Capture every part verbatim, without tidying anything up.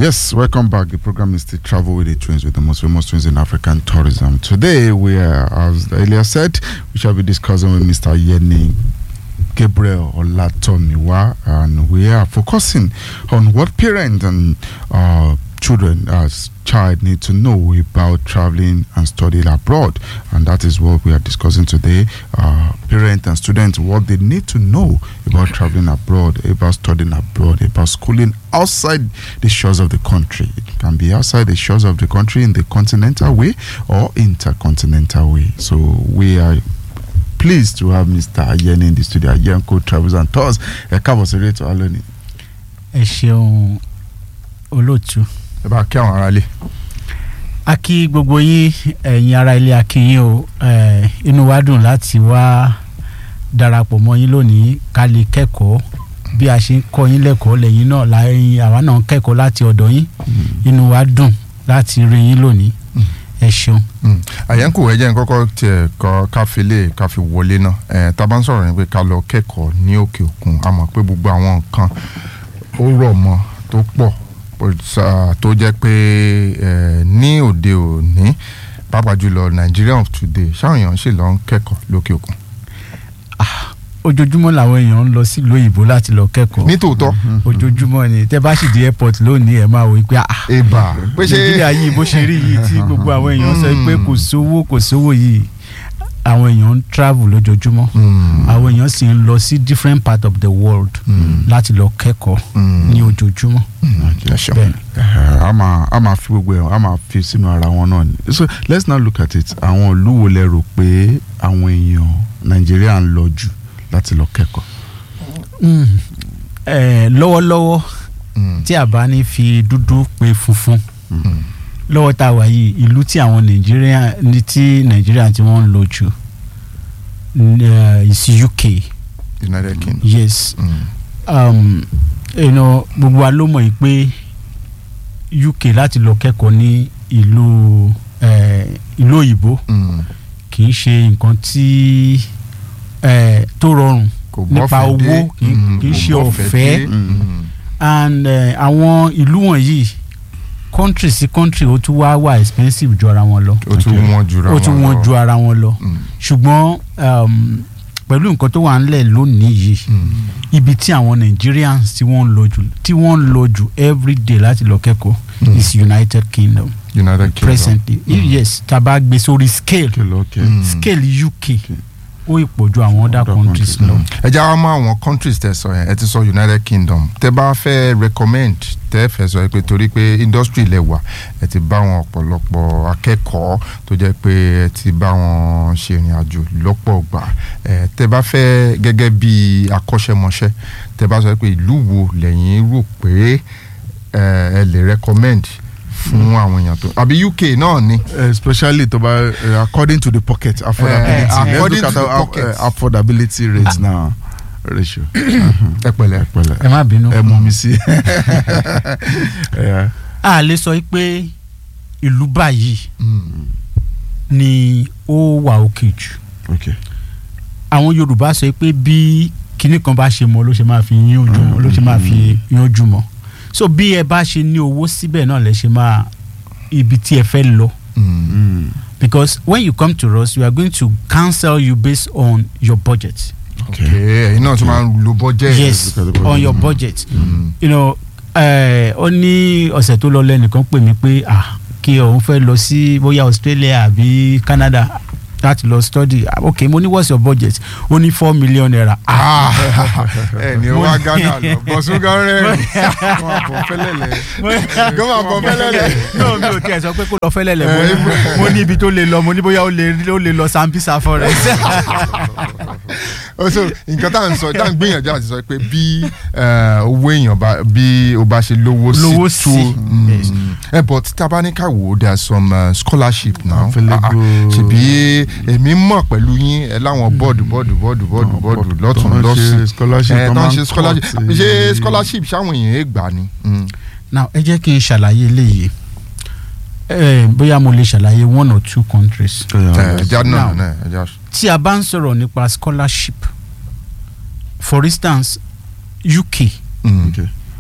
Yes, welcome back. The program is the Travel with the Twins, with the most famous twins in African tourism. Today, we are, as earlier said, we shall be discussing with Mister Yeni Gabriel Olatomiwa, and we are focusing on what parents and uh, children as child need to know about traveling and studying abroad, and that is what we are discussing today. Uh, parents and students, what they need to know about traveling abroad, about studying abroad, about schooling outside the shores of the country. It can be outside the shores of the country in the continental way or intercontinental way. So we are pleased to have Mister Yeni in the studio. Ayenko Travels and Tours. Ẹ káàbọ̀ sí rétò Aloni. Ẹ ṣeun olóòtú. Ẹ bá kí àwọn ará ilé. A kí gbogbo yín, ẹ̀yin ará ilé, a kí yín o. Eh, inú wa dùn láti wá darapọ̀ mọ́ yín lónìí ká lè kẹ́kọ̀ọ́ bí a ṣe ń kọ́ yín lẹ́kọ̀ọ́ lẹ́yìn náà láyìn àwa náà ń kẹ́kọ̀ọ́ láti ọ̀dọ̀ yín. Inú wa dùn láti rí yín lónìí. Ẹ ṣeun. Àyẹ̀nkù ẹ jẹ́ n kọ́kọ́ tiẹ̀ kọ́ káfílẹ̀ káfí wọlé náà ẹ̀ tá a bá ń sọ̀rọ̀ ní pé ká lọ kẹ́kọ̀ọ́ ní òkè òkun a mọ̀ pé gbogbo àwọn nǹkan ó rọ̀ mọ́ tó pọ̀ tó jẹ́ pé ní òde òní pàápàá jùlọ Nigeria of today ṣáwọn èèyàn ṣì lọ ń kẹ́kọ̀ọ́ lókè òkun. Ojoojúmọ́ làwọn èèyàn ń lọ sílùú òyìnbó láti lọ kẹ́kọ̀ọ́. Ní tòótọ́. Ojoojúmọ́ ni tẹ́ bá sì di airport lónìí ẹ máa wò pé ah eba pé ṣe Nàìjíríà yìí bó ṣe rí yìí tí gbogbo àwọn èèyàn sọ pé kò sówó kò sówó yìí àwọn èèyàn ń travel lójoojúmọ́. Àwọn èèyàn sì ń lọ sí different part of the world láti lọ kẹ́kọ̀ọ́ ní ojoojúmọ́. a máa a máa fi gbogbo ẹ̀ a máa fi sínú ara wọn náà ni. So let's now look at it. Àwọn ìlú wo lẹ rò pé àwọn èèyàn Nàìjíríà ń lọ jù láti lọ kẹ́kọ̀ọ́? Lọ́wọ́lọ́wọ́ tí a bá ní fi dúdú pé funfun lọ́wọ́ tá a wà yìí ìlú tí àwọn Nàìjíríà ní tí Nàìjíríà tí wọ́n ń lọ jù is U K. United Kingdom. Yes. Um, you know, gbogbo wa ló mọ̀ pé U K láti lọ kẹ́kọ̀ọ́ ní ìlú ìlú òyìnbó kì í ṣe nǹkan tí tó rọrùn nípa owó kì í ṣe ọ̀fẹ́ and àwọn ìlú wọ̀nyí country sí country ó tún wá wà expensive ju ara wọn lọ ó tún wọ́n ju ara wọn lọ ó tún wọ́n ju ara wọn lọ ṣùgbọ́n pẹ̀lú nǹkan tó wà ńlẹ̀ lónìí yìí ibi tí àwọn Nigerians tí wọ́n ń lọ jù tí wọ́n ń lọ jù every day láti lọ kẹ́kọ̀ọ́ is United Kingdom. United Kingdom presently mm. yes tá bá gbé sórí scale okay. mm. scale U K ó ìpọ̀jù àwọn other countries lọ. ẹ já wa mọ àwọn countries tẹ́ sọ yẹn ẹ ti sọ United Kingdom tẹ́ bá fẹ́ recommend tẹ́ fẹ́ sọ pé torí pé industry lẹ wà ẹ ti bá wọn ọ̀pọ̀lọpọ̀ akẹ́kọ̀ọ́ tó jẹ́ pé ẹ ti bá wọn ṣe ìrìn àjò lọ́pọ̀ gbà ẹ tẹ́ bá fẹ́ gẹ́gẹ́ bí akọ́ṣẹ́mọṣẹ́ tẹ́ bá sọ pé ìlú wo lẹ́yìn rò pé ẹ lè recommend fún àwọn èèyàn tó àbí U K náà ni. Especially to buy uh, according to the pocket affordability. Uh, Let's according look to at the our pocket. uh, affordability rates now. Ratio. Ẹ pẹ̀lẹ́ ẹ pẹ̀lẹ́. Ẹ má bínú. Ẹ mú mi sí. A lè sọ pé ìlú báyìí ni ó wà òkè jù. Okay. Àwọn Yorùbá sọ pé bí kinní kan bá ṣe mọ́ ló ṣe máa fi yín ojú mọ́ ló ṣe máa fi yín ojú mọ́. So bí ẹ bá ṣe ní owó síbẹ̀ náà lẹ ṣe máa ibi tí ẹ fẹ́ lọ. Because when you come to us we are going to counsel you based on your budget. Okay, you know to man lo budget. Yes, on your budget. Mm. You know, ó ní ọ̀sẹ̀ tó lọ lẹ́nìkan pè mí pé ah kí òun fẹ́ lọ sí bóyá Australia àbí Canada láti lọ study. Okay, mo ní what's your budget? Ó ní four million naira. Ah, ẹ ní wá Ghana lọ bọ́sùn gan rẹ̀ kó máa bọ̀ fẹ́lẹ́lẹ̀ kó máa bọ̀ fẹ́lẹ́lẹ̀. No, mi ò tiẹ̀ sọ pé kó lọ fẹ́lẹ́lẹ̀ mo ní ibi tó lè lọ mo ní bóyá ó lè lọ Sambisa forest. So nǹkan tá à ń sọ tá à ń gbìyànjú àti sọ pé bí owó èèyàn bá bí o bá ṣe lówó sí tó ẹ but tabanika wo there are some uh, scholarship now ṣebí èmi mọ̀ pẹ̀lú yín ẹ láwọn bọ́ọ̀dù bọ́ọ̀dù bọ́ọ̀dù bọ́ọ̀dù bọ́ọ̀dù lọ́tún lọ́sì ẹ tán ṣe scholarship ṣe scholarship ṣáwọn èèyàn gbà ni. Now ẹ jẹ́ kí n ṣàlàyé eléyìí bóyá mo lè ṣàlàyé one or two countries. Now tí a bá ń sọ̀rọ̀ nípa scholarship for instance U K mm. okay.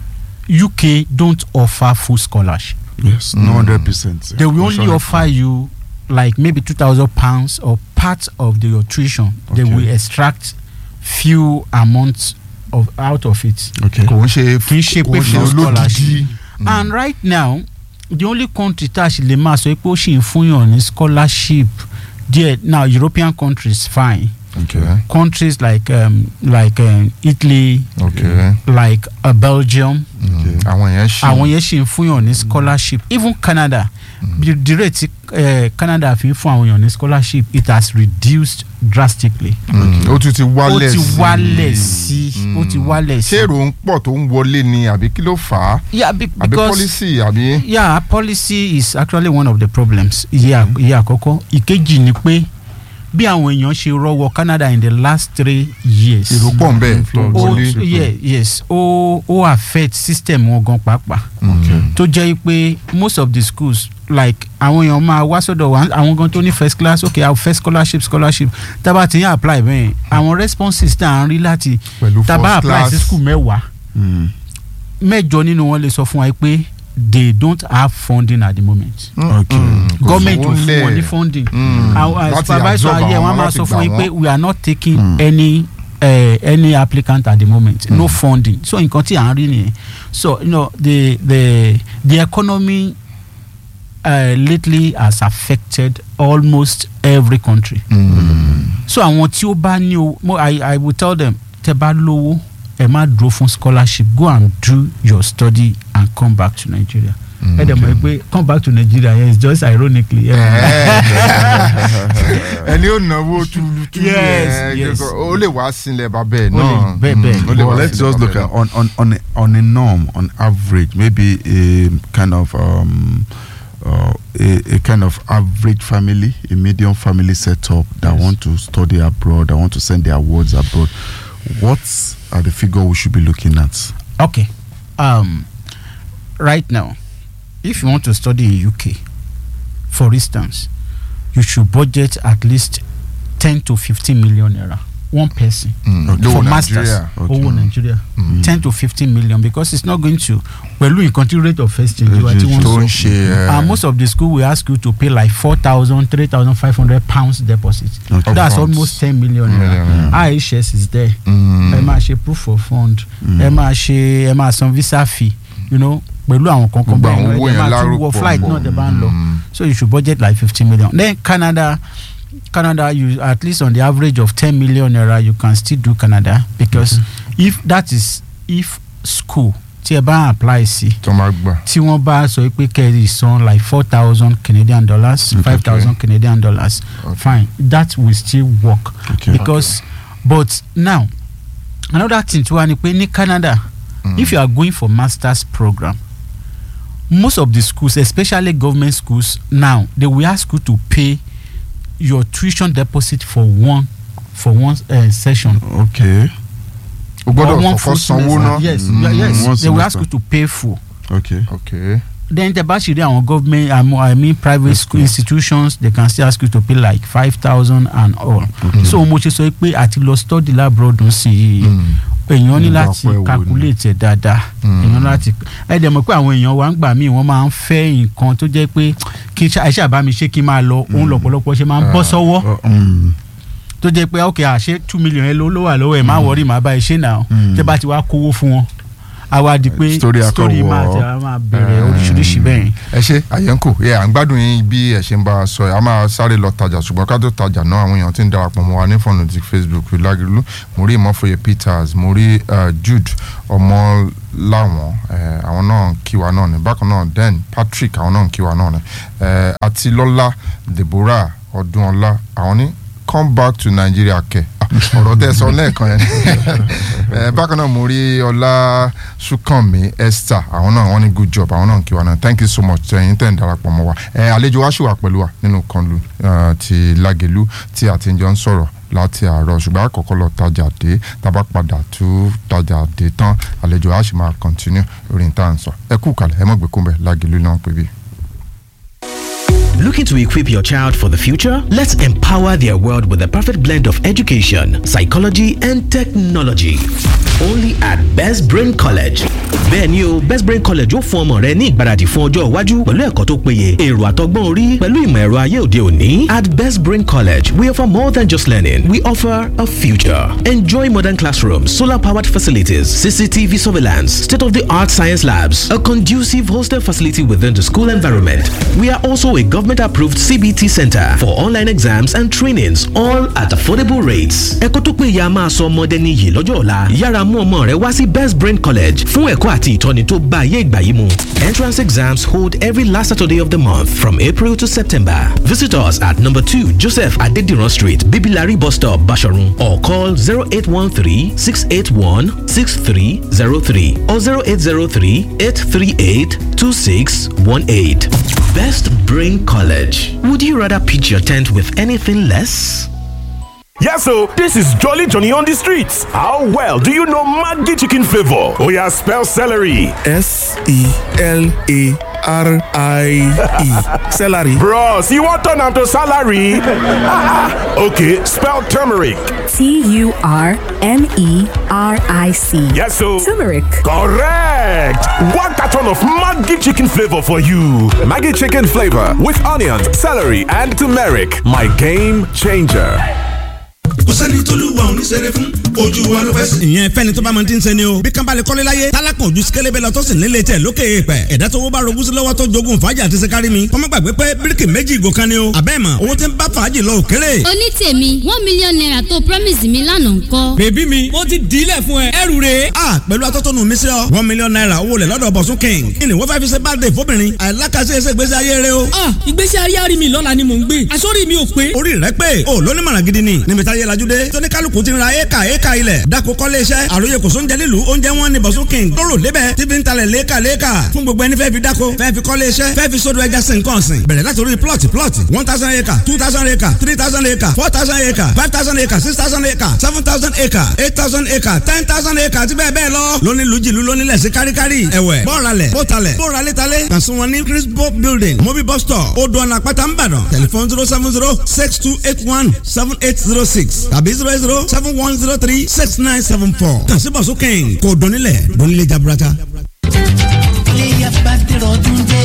U K don't offer full scholarship. Yes, no hundred percent. They will only offer you like maybe two thousand pounds or part of the your tuition. They Okay. will extract few amounts of out of it. Okay. kò ń ṣe Kì í ṣe kò pé ń ṣe full olódìdí. scholarship. And right now, the only country tá a ṣì lè máa sọ pé ó ṣì ń fún yàn ní scholarship there now European countries fine. Okay. Countries like um, like um, Italy, Okay. like uh, Belgium, Mm. àwọn yẹn ṣì. àwọn yẹn ṣì ń fún yàn ní scholarship. Even Canada, the, the rate uh, Canada fi ń fún àwọn yàn ní scholarship, it has reduced drastically. Mm. ó tún ti Ó wálẹ̀ ti sí. wálẹ̀ sí, ó ti wálẹ̀ sí. ṣé èrò ń pọ̀ tó ń wọlé ni àbí kí ló fà á. Yeah, be, àbí because policy àbí. yeah, policy is actually one of the problems. Ìyẹn ìyẹn àkọ́kọ́. Ìkejì ni pé bí àwọn èèyàn ṣe rọ́wọ́ Canada in the last three years. èrò pọ̀ ń bẹ̀ tó ó wọlé. yeah, yes ó ó affect system wọn gan pàápàá. Okay. tó jẹ́ pé most of the schools like àwọn èèyàn máa wá sọ́dọ̀ wa àwọn gan tó ní first class okay our first scholarship scholarship tábà tí yẹn apply bẹ́ẹ̀ àwọn responses tá à ń rí láti Pẹ̀lú tábà first apply sí class. school mẹ́wàá Mm. mẹ́jọ nínú wọn lè sọ fún wa pé they don't have funding at the moment. Okay. Kò Government sówó ò fún ńlẹ̀. wọn ní funding. Mm. Àwọn Láti supervisor absorb ayé àwọn wọn máa láti sọ gbà fún yín pé wọ́n. we are not taking Mm. any uh, any applicant at the moment no funding so nǹkan tí à ń rí nìyẹn so you know the the the economy uh, lately has affected almost every country. Mm. So àwọn tí ó bá ní o mo I I will tell them tẹ́ bá lówó ẹ má dúró fún scholarship go and do your study and come back to Nigeria. ẹ dẹ̀ mọ̀ pé come back to Nigeria yes just ironically. ẹni ò náwó túlùtúlù Yes, yes. ó lè wá sílẹ̀ bàbẹ́ Ó lè, náà. bẹ́ẹ̀, bẹ́ẹ̀. Mm, ó lè Well, wá let's sílẹ̀ just look bàbẹ́ at náà. on, on, on, a, on a norm, on average, maybe a kind of um, uh, a, a kind of average family, a medium family setup that Yes. want to study abroad, that want to send their awards abroad. What are the figure we should be looking at? Okay. Um, right now, if you want to study in U K, for instance, you should budget at least ten to fifteen million naira. One person Mm. Okay. Lówó for masters. Nàìjíríà. Okay. Owó Nigeria. Mm. ten to fifteen million because it's not going to. Pẹ̀lú ìkàntí rate of first change. wa tí wọ́n tó sọ. ń ṣe ẹ, And most of the school will ask you to pay like four thousand, three thousand five hundred pounds deposit. Okay. That's Upfront. almost ten million Million, naira. yeah. I H S is there. mm. Ẹ máa ṣe proof of fund. Mm. Ẹ máa ṣe ẹ máa san visa fee. You know pẹ̀lú àwọn kankan Gbogbo bẹ́ẹ̀ àwọn ni owó ẹ yẹn máa tún wọ lárúkọ flight pọ̀. náà dẹ̀ bá ń lọ. Mm. So you should budget like fifteen million. Then Canada, Canada, you at least on the average of ten million naira, you can still do Canada because mm-hmm. if that is if school tí ẹ bá apply sí tó máa gbà. tí wọ́n bá sọ pé kẹ́rì san like four thousand Canadian dollars, Okay. five thousand Canadian dollars, Okay. fine, that will still work Okay. because but now another thing tí wàá ni pé ní Canada Mm. if you are going for masters program most of the schools especially government schools now they will ask you to pay your tuition deposit for one for one uh, session Okay. o or gbọ́dọ̀ one kọ́kọ́ full sanwó semester. náà. yes Mm. yeah, yes One they will ask semester. you to pay full Okay. Okay. then tẹ́ bá ṣe rí àwọn government um, I mean private school institutions they can still ask you to pay like five thousand and all Okay. so mo ṣe sọ pé àti lọ study labroad ń sìn yìí Mm. èèyàn ní Nígbà láti pẹ́ wo ni? calculate ẹ̀ dáadáa Mm. èèyàn láti ẹ dẹ̀ mọ̀ pé àwọn èèyàn wa ń gbà míì wọ́n máa ń fẹ́ nǹkan tó jẹ́ pé kí àìsàn àbámi ṣé kí n máa lọ òun lọ́pọ̀lọpọ̀ ṣe máa ń bọ́ sọ́wọ́ Uh, um, tó jẹ́ pé ok àṣé two million ẹ ló ló wà lọ́wọ́ ẹ̀ má wọrí má bá ẹ ṣe náà Mm. tẹ́ bá ti wá kówó fún wọn àwa di pé Story akọ̀wọ̀. story máa ti a máa bẹ̀rẹ̀ oríṣiríṣi bẹ́ẹ̀. ẹ ṣe àyẹ̀ǹkò yẹ à ń gbádùn yín bí ẹ ṣe ń bá a sọ ẹ a máa sáré lọ tajà ṣùgbọ́n ká tó tajà náà àwọn èèyàn ti ń darapọ̀ mọ́ wa ní fọ̀nà ti Facebook Lágìlú mo rí Ìmọ̀fòyè Peters mo rí uh, Jude Ọmọláwọn eh, àwọn náà ń kí wa náà ni bákan náà Den Patrick àwọn náà ń kí wa náà ni eh, àti Lọ́lá Deborah Ọdúnọlá àwọn ní come back to Nigeria kẹ ọ̀rọ̀ tẹ́ sọ lẹ́ẹ̀kan yẹn ẹ bákan náà mo rí Ọlá Súnkànmí Esther àwọn náà wọ́n ní good job àwọn náà ń kí wa náà thank you so much ẹ̀yin tẹ́ ń darapọ̀ mọ́ wa ẹ àlejò wa ṣì wà pẹ̀lú wa nínú kanlu ti Lágẹ̀lú tí a ti ń jọ ń sọ̀rọ̀ láti àárọ̀ ṣùgbọ́n àkọ́kọ́ lọ tajà dé tábà padà tú tajà dé tán àlejò wa ṣì máa continue orin tá à ń sọ ẹ kú kalẹ̀ ẹ mọ̀ gbé kúnbẹ̀ Lágẹ̀lú náà pé bí. Looking to equip your child for the future? Let's empower their world with the perfect blend of education, psychology, and technology. Only at Best Brain College. Bẹ́ẹ̀ni o, Best Brain College ó fún ọmọ rẹ ní ìgbáradì fún ọjọ́ iwájú pẹ̀lú ẹ̀kọ́ tó péye, èrò àtọgbọ́n orí pẹ̀lú ìmọ̀ ẹ̀rọ ayé òde òní. At Best Brain College, we offer more than just learning. We offer a future. Enjoy modern classrooms, solar-powered facilities, C C T V surveillance, state-of-the-art science labs, a conducive hostel facility within the school environment. We are also a government-approved C B T center for online exams and trainings, all at affordable rates. Ẹ̀kọ́ tó péye a máa sọ ọmọdé níyì lọ́jọ́ ọ̀la. Yára mú ọmọ rẹ wá sí Best Brain College fún ẹ̀kọ́ àti ìtọ́ni tó bá ayé ìgbà yìí mu. Entrance exams hold every last Saturday of the month from April to September. Visit us at number two Joseph Adediran Street, Bibilari Bus Stop, Basharun, or call zero eight one three, six eight one, six three zero three or zero eight zero three, eight three eight, two six one eight. Best Brain College. Would you rather pitch your tent with anything less? Yes, so this is Jolly Johnny on the streets. How well do you know Maggi chicken flavor? Oh yeah, spell celery. S E L A R I E. Celery. Bros, you want turn am to salary? Okay, spell turmeric. T U R M E R I C. Yes, so turmeric. Correct. One carton of Maggi chicken flavor for you. Maggi chicken flavor with onions, celery, and turmeric. My game changer. kò sẹ́ni tólúwa ò ní ṣeré fún ojú wa ló fẹ́ sí. ìyẹn fẹ́ni tó bá máa ti ń sẹ́ni o bí kan bá lè kọ́lé láyé tálákùn ojú sikẹ́lẹ́bẹ̀ lọ tó sì nílé tẹ̀ lókè èèpẹ̀ ẹ̀dá tó wó bá rogún sí lọ́wọ́ tó jogún fàájì àti sẹ́kárí mi kọ́mọ́ gbàgbé pé bíríkì méjì ìgò kan ni o àbẹ́ mà owó tí ń bá fàájì lọ òkèrè. oní tèmi one million naira tó promise mi lánàá ńkọ́. bèbí mi mo ti dílẹ̀ fún ẹ ẹrù rè. a pẹ̀lú atọ́tọ́nu mi sí ọ one million naira owó lẹ̀ lọ́dọ̀ Bọ̀sún king kí ni wọ́n fẹ́ fi ṣe birthday fóbìnrin àìlákàṣe ẹsẹ̀ ìgbésí ayé rẹ o. ah ìgbésí ayé àrí mi lọ́la ni mò ń gbé àsọ́rí mi ò pé. orí rẹ pé o lóní màrà gidi ni níbi táyé lajú dé tóní kálukú ti ra éka éka ilẹ̀ dako kọ́lé iṣẹ́ àròyé kò sóúnjẹ nílùú oúnjẹ wọn ni Bọ̀sún king tóró lébẹ̀ tí fi ń talẹ̀ léka léka fún gbogbo ẹni fẹ́ fi dako fẹ́ fi kọ́lé iṣẹ́ fẹ́ fi sódò ẹja sí nǹkan ọ̀sìn bẹ̀rẹ̀ láti orí plọ̀tì plọ̀tì one thousand acre two thousand acre three thousand acre four thousand acre five thousand acre six thousand acre seven thousand acre eight thousand acre ten thousand acre àti bẹ́ẹ̀ bẹ́ẹ̀ lọ lóní lùjìlú lóní lẹ̀ sí káríkárí ẹ̀wẹ̀ bọ́ọ̀ralẹ̀ bọ́ọ̀talẹ̀ bọ́ọ̀ralẹ̀talẹ̀ kàsùn wọn ní Crispo building mobil bus stop odò ọ̀nà àpáta ńbàdàn tẹlifon zero seven zero six two eight one seven eight zero six tàbí zero zero seven one zero three six nine seven four kàn sí Bọ̀sún king kò dọ́nilẹ̀ dọ́nilẹ̀ jaburata. ilé yaba dèrò ọdún dé.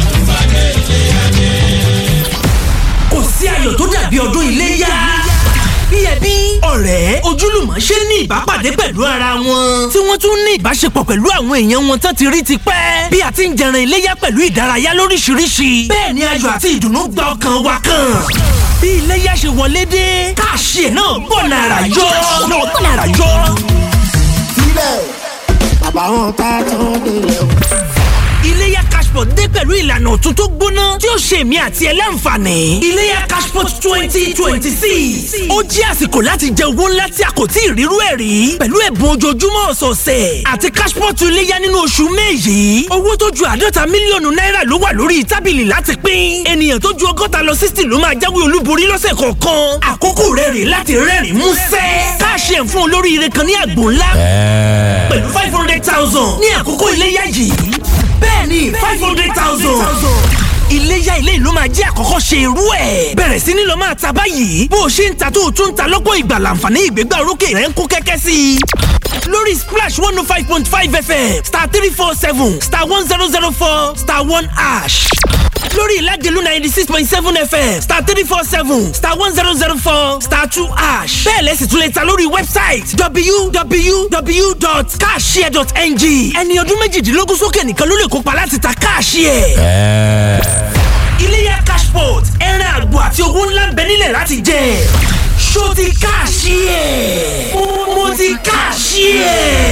kò sí ayọ̀ tó dàbí ọdún iléyá. bí ẹbí ọ̀rẹ́ ojúlùmọ̀ ṣe ní ìbápàdé pẹ̀lú ara wọn tí wọ́n tún ní ìbáṣepọ̀ pẹ̀lú àwọn èèyàn wọn tán ti rí ti pẹ́ bí a ti ń jẹran iléyá pẹ̀lú ìdárayá lóríṣiríṣi bẹ́ẹ̀ ni ayọ̀ àti ìdùnnú gba ọkàn wa kan bí iléyá ṣe wọlé dé káàṣì ẹ̀ náà bọ̀ nàrà yọ náà bọ̀ nàrà yọ. sílẹ̀ bàbá wọn ta tán délẹ̀ o. Iléyá Cashpot dé pẹ̀lú ìlànà ọ̀tun tó gbóná tí ó ṣe èmi àti ẹ láǹfààní. Iléyá Cashpot twenty twenty six. Ó jẹ́ àsìkò láti jẹ owó ńlá tí a kò tí ì rírú ẹ̀ rí. Pẹ̀lú ẹ̀bùn ojoojúmọ́ ọ̀sọ̀ọ̀sẹ̀ àti Cashpot iléyá nínú oṣù May yìí. Owó tó ju àádọ́ta mílíọ̀nù náírà ló wà lórí tábìlì láti pín. Ènìyàn tó ju ọgọ́ta lọ sixty ló máa jáwé olúborí lọ́sẹ̀ kọ̀ọ̀kan. Àkókò rẹ̀ rè láti rẹ́rìn músẹ́. Káàṣì ẹ̀ fún olóríire kan ní àgbò ńlá. Pẹ̀lú five hundred thousand ní àkókò iléyá yìí. Bẹ́ẹ̀ni five hundred thousand. Iléyá ilé ìlú máa jẹ́ àkọ́kọ́ ṣe irú ẹ̀. Bẹ̀rẹ̀ sí ní lọ máa ta báyìí. Bó o ṣe ń ta tó o tún ń ta lọ́pọ̀ ìgbà làǹfààní ìgbégbá orókè rẹ̀ ń kó kẹ́kẹ́ sí i. Lórí Splash one oh five point five F M star three four seven star one zero zero four star one hash. Lórí Ìlágẹ̀lú ninety six point seven F M star three four seven star one zero zero four star two hash. Bẹ́ẹ̀ lẹ́sìn tún lè ta lórí wẹ́bsáìtì w w w dot cashshare dot n g. Ẹni ọdún méjìdínlógún sókè nìkan ló lè kópa láti ta Cashshare. Iléyá Cashpot ẹran àgbò àti owó ńlá ń bẹ nílẹ̀ láti jẹ. Ṣó ti Cashshare? Mo ti Cashshare.